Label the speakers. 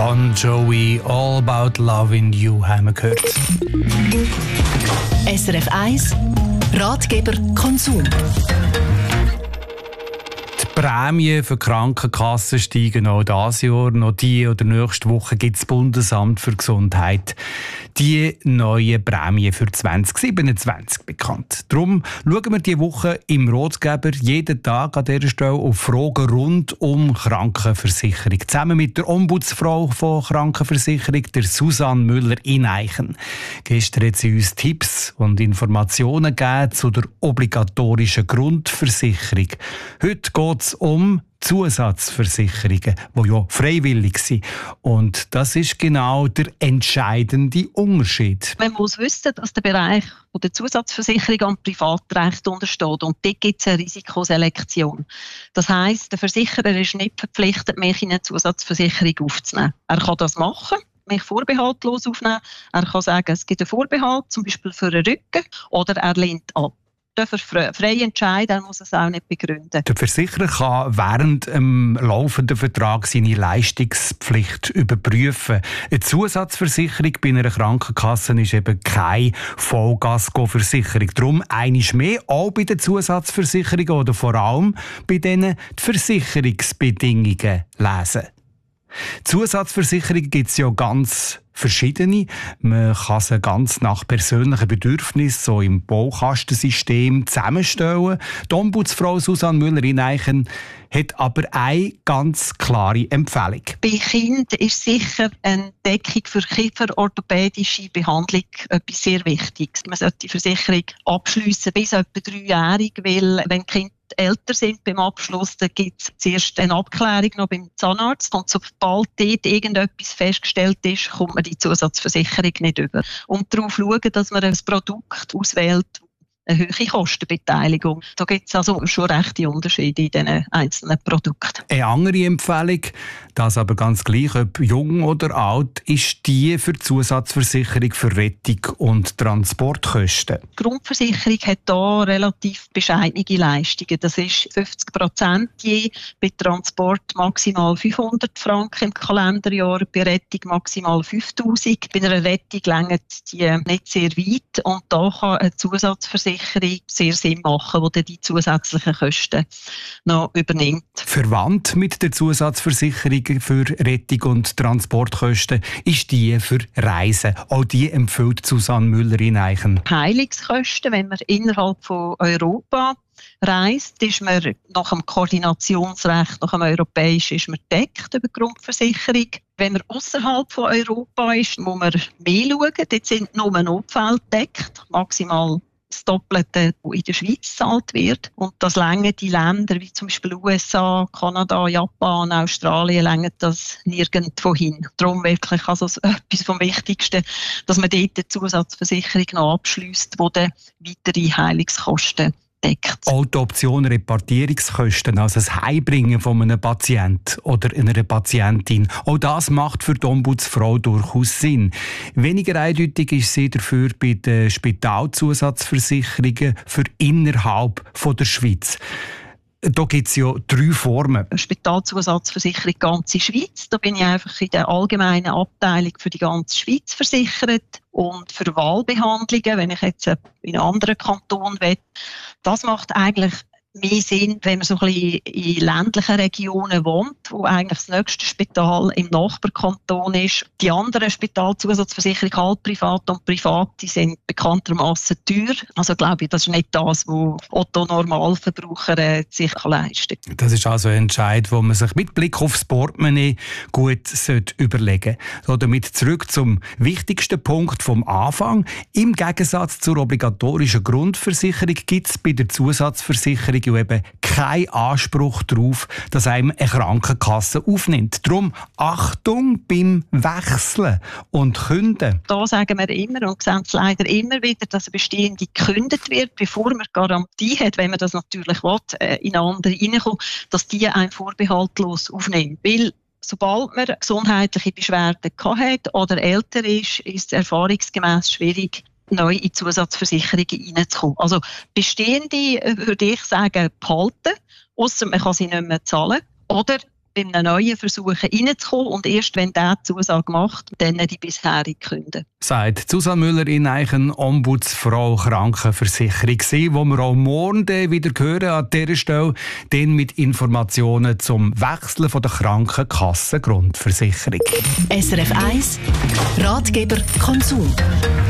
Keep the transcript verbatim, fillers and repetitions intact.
Speaker 1: Bon Jovi, All About Loving You haben wir gehört.
Speaker 2: S R F eins Ratgeber Konsum.
Speaker 1: Die Prämien für die Krankenkassen steigen auch dieses Jahr. Noch diese oder nächste Woche gibt das Bundesamt für Gesundheit die neuen Prämien für zwanzig siebenundzwanzig bekannt. Darum schauen wir diese Woche im Ratgeber jeden Tag an dieser Stelle auf Fragen rund um Krankenversicherung. Zusammen mit der Ombudsfrau von Krankenversicherung, der Susanne Müller-Ineichen. Gestern hat sie uns Tipps und Informationen gegeben zu der obligatorischen Grundversicherung. Heute geht es um Zusatzversicherungen, die ja freiwillig sind. Und das ist genau der entscheidende Unterschied.
Speaker 3: Man muss wissen, dass der Bereich der Zusatzversicherung am Privatrecht untersteht. Und dort gibt es eine Risikoselektion. Das heisst, der Versicherer ist nicht verpflichtet, mich in eine Zusatzversicherung aufzunehmen. Er kann das machen, mich vorbehaltlos aufnehmen. Er kann sagen, es gibt einen Vorbehalt, zum Beispiel für den Rücken, oder er lehnt ab. Er frei entscheiden, er muss es auch nicht begründen.
Speaker 1: Der Versicherer kann während dem laufenden Vertrag seine Leistungspflicht überprüfen. Eine Zusatzversicherung bei einer Krankenkasse ist eben keine Vollgasko-Versicherung. Darum einiges mehr, auch bei den Zusatzversicherungen oder vor allem bei denen die Versicherungsbedingungen lesen. Zusatzversicherungen gibt es ja ganz verschiedene. Man kann sie ganz nach persönlichen Bedürfnissen, so im Baukastensystem, zusammenstellen. Die Ombudsfrau Susanne Müller-Ineichen hat aber eine ganz klare Empfehlung.
Speaker 3: Bei Kindern ist sicher eine Deckung für kieferorthopädische Behandlung etwas sehr Wichtiges. Man sollte die Versicherung abschliessen bis etwa dreijährig, weil wenn Kinder älter sind beim Abschluss, dann gibt es zuerst eine Abklärung noch beim Zahnarzt und sobald dort irgendetwas festgestellt ist, kommt man die Zusatzversicherung nicht über. Und darauf schauen, dass man ein Produkt auswählt, eine hohe Kostenbeteiligung. Da gibt es also schon rechte Unterschiede in diesen einzelnen Produkten.
Speaker 1: Eine andere Empfehlung, das aber ganz gleich, ob jung oder alt, ist die für die Zusatzversicherung für Rettung und Transportkosten.
Speaker 3: Die Grundversicherung hat hier relativ bescheidene Leistungen. Das ist fünfzig Prozent je, bei Transport maximal fünfhundert Franken im Kalenderjahr, bei Rettung maximal fünftausend. Bei einer Rettung reicht die nicht sehr weit und da kann eine Zusatzversicherung sehr Sinn machen, die die zusätzlichen Kosten noch übernimmt.
Speaker 1: Verwandt mit der Zusatzversicherung für Rettung und Transportkosten ist die für Reisen. Auch die empfiehlt Susanne Müller-Ineichen.
Speaker 3: Heilungskosten, wenn man innerhalb von Europa reist, ist man nach dem Koordinationsrecht, nach dem europäischen, ist man deckt über die Grundversicherung. Wenn man außerhalb von Europa ist, muss man mehr schauen. Dort sind nur Notfälle deckt, maximal das Doppelte, das in der Schweiz gezahlt wird. Und das länger die Länder wie zum Beispiel U S A, Kanada, Japan, Australien, länger das nirgendwo hin. Darum wirklich also etwas vom Wichtigsten, dass man dort eine Zusatzversicherung noch abschliesst, die dann weitere Heilungskosten deckt.
Speaker 1: Auch die Option Repartierungskosten, also das Heimbringen von einem Patienten oder einer Patientin, auch das macht für die Ombudsfrau durchaus Sinn. Weniger eindeutig ist sie dafür bei den Spitalzusatzversicherungen für innerhalb von der Schweiz. Da gibt es ja drei Formen.
Speaker 3: Spitalzusatzversicherung ganze Schweiz. Da bin ich einfach in der allgemeinen Abteilung für die ganze Schweiz versichert. Und für Wahlbehandlungen, wenn ich jetzt in einem anderen Kanton will, das macht eigentlich mehr Sinn, wenn man so ein bisschen in ländlichen Regionen wohnt, wo eigentlich das nächste Spital im Nachbarkanton ist. Die anderen Spitalzusatzversicherungen, halb privat und privat, die sind bekanntermaßen teuer. Also glaube ich, das ist nicht das, was Otto Normalverbraucher äh, sich leisten kann.
Speaker 1: Das ist also ein Entscheid, wo man sich mit Blick aufs Portemonnaie gut überlegen sollte. Damit zurück zum wichtigsten Punkt vom Anfang. Im Gegensatz zur obligatorischen Grundversicherung gibt es bei der Zusatzversicherung eben keinen Anspruch darauf, dass einem eine Krankenkasse aufnimmt. Darum Achtung beim Wechseln und Künden.
Speaker 3: Da sagen wir immer und sehen es leider immer wieder, dass eine bestehende gekündigt wird, bevor man Garantie hat, wenn man das natürlich will, in eine andere reinkommt, dass die einen vorbehaltlos aufnimmt. Weil sobald man gesundheitliche Beschwerden hat oder älter ist, ist es erfahrungsgemäß schwierig, neu in Zusatzversicherungen reinzukommen. Also bestehende, würde ich sagen, behalten, ausser man kann sie nicht mehr zahlen. Oder bei einem neuen Versuch reinzukommen und erst wenn der die Zusage macht, dann die bisherige künden.
Speaker 1: Sagt Susanne Müller in Eichen, Ombudsfrau Krankenversicherung, die wir auch morgen wieder hören an dieser Stelle, dann mit Informationen zum Wechseln von der Krankenkassengrundversicherung.
Speaker 2: S R F eins Ratgeber Konsum.